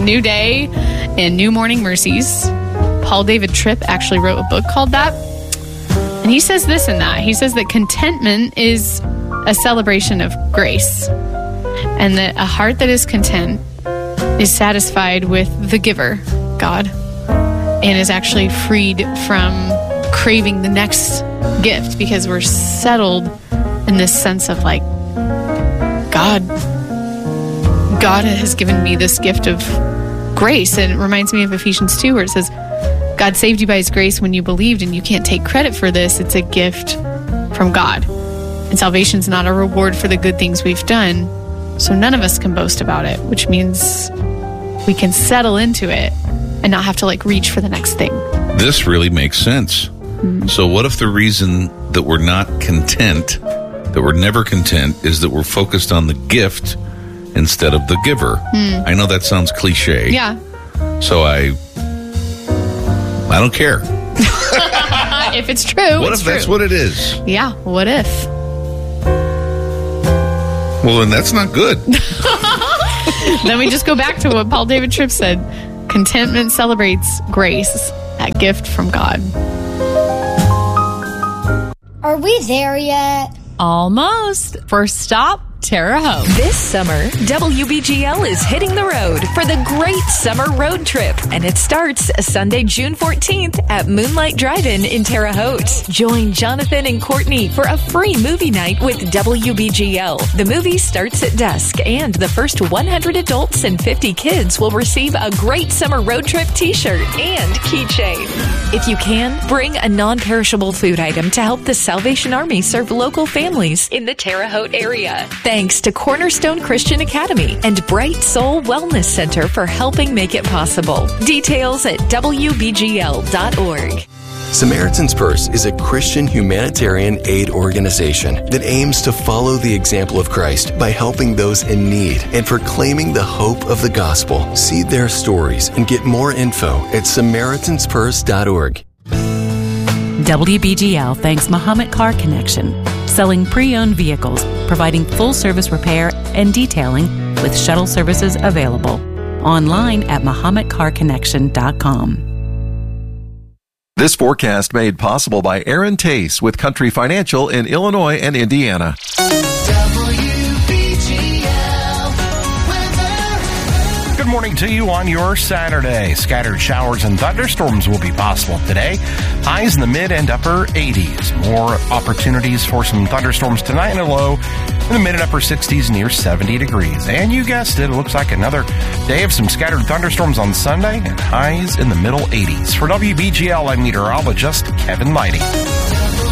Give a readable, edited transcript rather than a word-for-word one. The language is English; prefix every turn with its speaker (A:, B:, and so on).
A: New Day and New Morning Mercies. Paul David Tripp actually wrote a book called that. And he says this and that. He says that contentment is a celebration of grace, and that a heart that is content is satisfied with the giver, God, and is actually freed from craving the next gift, because we're settled in this sense of like, God has given me this gift of grace. And it reminds me of Ephesians 2, where it says, God saved you by his grace when you believed, and you can't take credit for this. It's a gift from God. And salvation's not a reward for the good things we've done. So none of us can boast about it, which means we can settle into it and not have to like reach for the next thing.
B: This really makes sense. So what if the reason that we're not content, that we're never content, is that we're focused on the gift instead of the giver? I know that sounds cliche.
A: Yeah.
B: So I don't care.
A: If it's true,
B: What if that's what it is?
A: Yeah, what if?
B: Well, then that's not good.
A: Then we just go back to what Paul David Tripp said. Contentment celebrates grace, that gift from God.
C: Are we there yet?
D: Almost. First stop, Terre Haute.
E: This summer, WBGL is hitting the road for the Great Summer Road Trip, and it starts Sunday, June 14th at Moonlight Drive-In in Terre Haute. Join Jonathan and Courtney for a free movie night with WBGL. The movie starts at dusk, and the first 100 adults and 50 kids will receive a Great Summer Road Trip t-shirt and keychain. If you can, bring a non-perishable food item to help the Salvation Army serve local families in the Terre Haute area. Thanks to Cornerstone Christian Academy and Bright Soul Wellness Center for helping make it possible. Details at WBGL.org.
F: Samaritan's Purse is a Christian humanitarian aid organization that aims to follow the example of Christ by helping those in need and proclaiming the hope of the gospel. See their stories and get more info at SamaritansPurse.org.
G: WBGL thanks Muhammad Car Connection, selling pre-owned vehicles, providing full-service repair and detailing with shuttle services available. Online at MuhammadCarConnection.com.
H: This forecast made possible by Aaron Tace with Country Financial in Illinois and Indiana.
I: Good morning to you on your Saturday. Scattered showers and thunderstorms will be possible today. Highs in the mid and upper 80s. More opportunities for some thunderstorms tonight, and a low in the mid and upper 60s near 70 degrees. And you guessed it, it looks like another day of some scattered thunderstorms on Sunday and highs in the middle 80s. For WBGL, I'm meteorologist Kevin Lighty.